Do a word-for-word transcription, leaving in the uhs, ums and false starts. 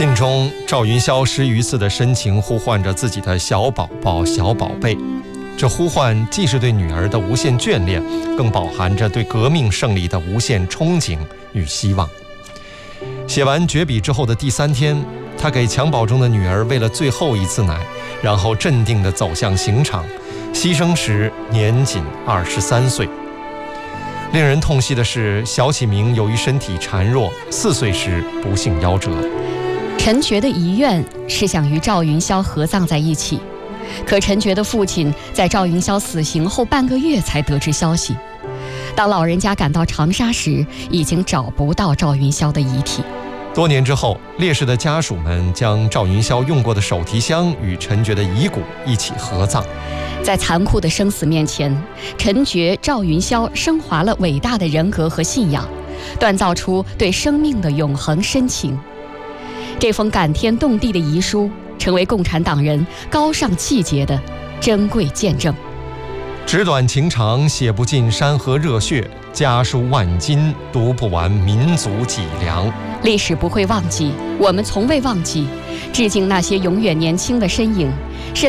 信中，赵云霄十余次的深情呼唤着自己的小宝宝、小宝贝。这呼唤既是对女儿的无限眷恋，更饱含着对革命胜利的无限憧憬与希望。写完绝笔之后的第三天，他给襁褓中的女儿喂了最后一次奶，然后镇定地走向刑场，牺牲时年仅二十三岁。令人痛惜的是，小启明由于身体孱弱，四岁时不幸夭折。 陈觉的遗愿是想与赵云霄合葬在一起，可陈觉的父亲在赵云霄死刑后半个月才得知消息。当老人家赶到长沙时，已经找不到赵云霄的遗体。 多年之后，烈士的家属们将赵云霄用过的手提箱与陈觉的遗骨一起合葬。 在残酷的生死面前，陈觉、赵云霄升华了伟大的人格和信仰，锻造出对生命的永恒深情。这封感天动地的遗书，成为共产党人高尚气节的珍贵见证。 纸短情长，写不尽山河热血；家书万金，读不完民族脊梁。 历史不会忘记，我们从未忘记，致敬那些永远年轻的身影，是